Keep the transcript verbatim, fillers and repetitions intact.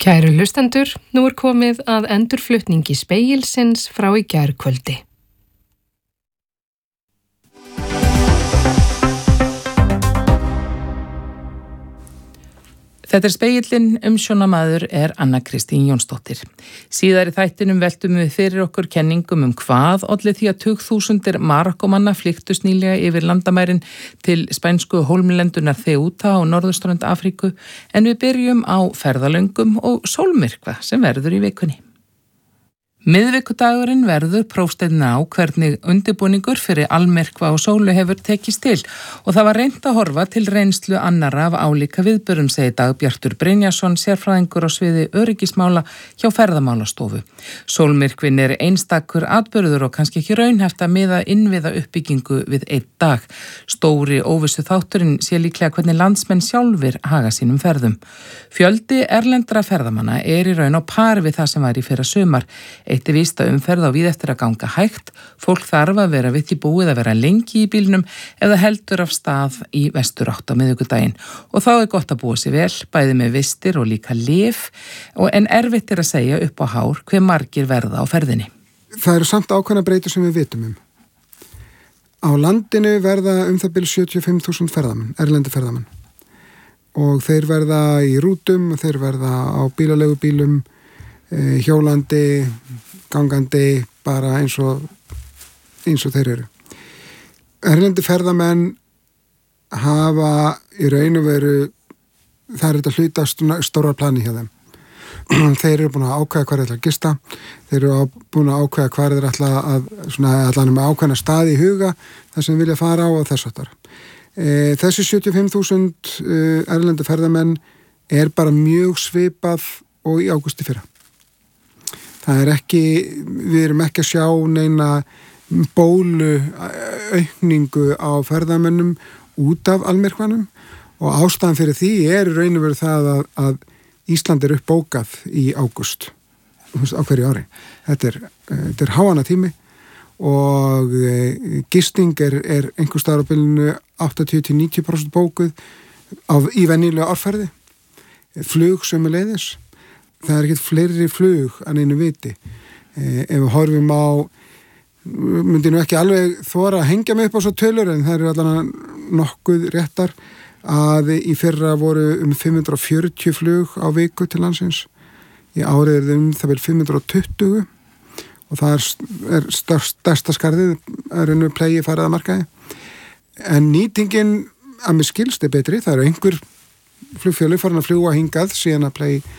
Kæru hlustendur, nú er komið að endurflutningi Spegilsins frá í gærkvöldi. Þetta er Spegillinn, umsjónamaður er Anna Kristín Jónsdóttir. Síðar í þættinum veltum við fyrir okkur kenningum um hvað olli því að tugþúsundir Marokkómanna flykktust nýlega yfir landamærin til spænsku hólmlendunar Ceuta á norðurströnd Afríku, en við byrjum á ferðalöngum og sólmyrkva sem verður í vikunni. Miðvikudagurinn verður prófsteinna á hvernig undirbúningur fyrir almyrkva og sólu hefur tekist til og það var reynt að horfa til reynslu annarra af álíka viðburðum, segir Dagbjartur Brynjarsson, sérfræðingur á sviði öryggismála hjá Ferðamálastofu. Sólmyrkvinn er einstakur atburður og kannski ekki raunhæft að miða innviða uppbyggingu við einn dag. Stóri óvissu þátturinn sé líklega hvernig landsmenn sjálfir haga sínum ferðum. Fjöldi erlendra ferðamanna er í raun á par við það sem var í fyrra sumar. Eitt er víst að umferð á víð eftir að ganga hægt, fólk þarf að vera við því búið að vera lengi í bílnum eða heldur af stað í vesturátt á miðvikudaginn. Og þá er gott að búa sér vel, bæði með vistir og líka lyf, en erfitt er að segja upp á hár hve margir verða á ferðinni. Það eru samt ákveðna breytur sem við vitum um. Á landinu verða um það bil sjötíu og fimm þúsund ferðamenn, erlendi ferðamenn. Og þeir verða í rútum, þeir verða á bílaleigubílum, hjólandi, gangandi, bara eins og, eins og þeir eru. Erlendi ferðamenn hafa í raun og veru, það er þetta hluta stóra plani hjá þeim. Þeir eru búin að ákveða hvað þeir ætla að gista, þeir eru búin að ákveða hvað þeir ætla að, svona, allan með ákveðna staði í huga, það sem vilja fara á og þess aftar. E, þessi sjötíu og fimm þúsund erlendi ferðamenn er bara mjög svipað og í ágústi fyrra. Það er ekki, við erum ekki að sjá neina bólu aukningu á ferðamönnum út af almyrkvanum og ástæðan fyrir því er í raun og veru það að, að Ísland er uppbókað í ágúst á hverju ári. Þetta er, þetta er háanna tími og gisting er, er einhvers staðar á bilinu áttatíu til níutíu prósent bókuð á, í venjulega árferði. Flug sömuleiðis. Það er ekkert fleiri flug en einu viti. Eh, ef við horfum á, myndi nú ekki alveg þora að hengja mig upp á svo tölur, en það eru allan nokkuð réttar að í fyrra voru um fimm hundruð og fjörutíu flug á viku til landsins. Í árið er það um það vel fimm hundruð og tuttugu og það er, er stærsta skarðið, er einu plegi farið að markaði. En nýtingin að mér skilst er betri, það eru einhver flugfélög farin að fljúga hingað síðan að plegi